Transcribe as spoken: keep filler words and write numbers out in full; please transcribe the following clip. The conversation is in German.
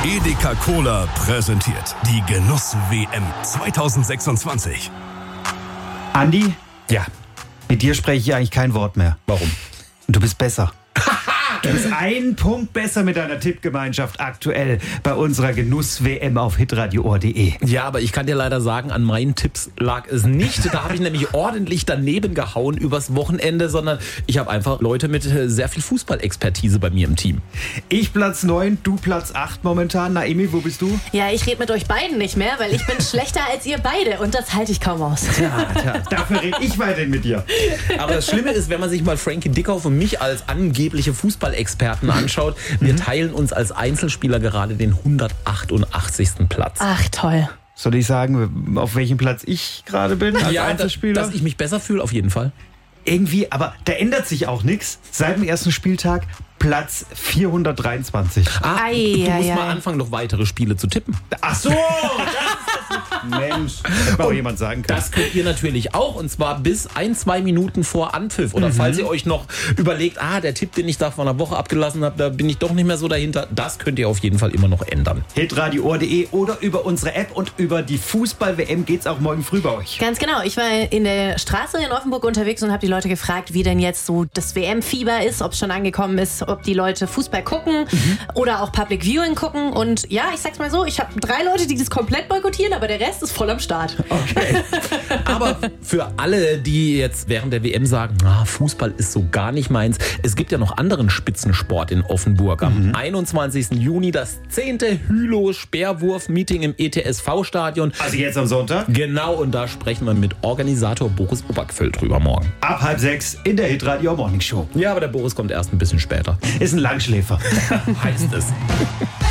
Edeka Cola präsentiert die Genuss-W M zwanzig sechsundzwanzig. Andi? Ja. Mit dir spreche ich eigentlich kein Wort mehr. Warum? Du bist besser. Du bist einen Punkt besser mit deiner Tippgemeinschaft aktuell bei unserer Genuss-W M auf hitradio punkt o r punkt de. Ja, aber ich kann dir leider sagen, an meinen Tipps lag es nicht. Da habe ich nämlich ordentlich daneben gehauen übers Wochenende, sondern ich habe einfach Leute mit sehr viel Fußballexpertise bei mir im Team. Ich Platz neun, du Platz acht momentan. Naomi, wo bist du? Ja, ich rede mit euch beiden nicht mehr, weil ich bin schlechter als ihr beide und das halte ich kaum aus. Ja, tja, dafür rede ich weiterhin mit dir. Aber das Schlimme ist, wenn man sich mal Frankie Dickhoff und mich als angebliche Fußballexperten anschaut, wir teilen uns als Einzelspieler gerade den hundertachtundachtzigsten Platz. Ach, toll. Soll ich sagen, auf welchem Platz ich gerade bin als Ja, Einzelspieler? dass ich mich besser fühle, auf jeden Fall. Irgendwie, aber da ändert sich auch nichts. Seit dem ersten Spieltag Platz vierhundertdreiundzwanzig. Ah, Ei, du ei, musst ei. mal anfangen, noch weitere Spiele zu tippen. Ach so, das ist das. Mensch, hätte auch jemand sagen können. Das könnt ihr natürlich auch, und zwar bis ein, zwei Minuten vor Anpfiff. Oder falls ihr euch noch überlegt, ah, der Tipp, den ich da vor einer Woche abgelassen habe, da bin ich doch nicht mehr so dahinter. Das könnt ihr auf jeden Fall immer noch ändern. hitradio punkt o r punkt de oder über unsere App und über die Fußball-W M geht's auch morgen früh bei euch. Ganz genau. Ich war in der Straße in Offenburg unterwegs und habe die Leute gefragt, wie denn jetzt so das W M-Fieber ist, ob es schon angekommen ist, ob die Leute Fußball gucken mhm. oder auch Public Viewing gucken. Und ja, ich sag's mal so, ich habe drei Leute, die das komplett boykottieren, aber der Rest ist voll am Start. Okay. Aber für alle, die jetzt während der W M sagen, ah, Fußball ist so gar nicht meins, es gibt ja noch anderen Spitzensport in Offenburg. Am mhm. einundzwanzigsten Juni das zehnte Hylo-Speerwurf-Meeting im E T S V-Stadion. Also jetzt am Sonntag? Genau, und da sprechen wir mit Organisator Boris Obergföll drüber morgen. Ab halb sechs in der Hitradio Morning Show. Ja, aber der Boris kommt erst ein bisschen später. Ist ein Langschläfer. Heißt es.